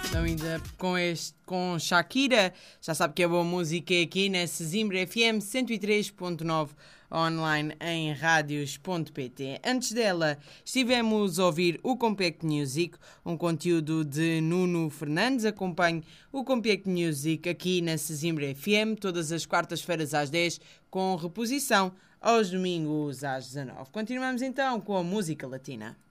Então, ainda com Shakira, já sabe que é boa música aqui na Sesimbra FM 103.9 online em radios.pt. Antes dela, estivemos a ouvir o Compact Music, um conteúdo de Nuno Fernandes. Acompanhe o Compact Music aqui na Sesimbra FM todas as quartas-feiras às 10, com reposição aos domingos às 19. Continuamos então com a música latina.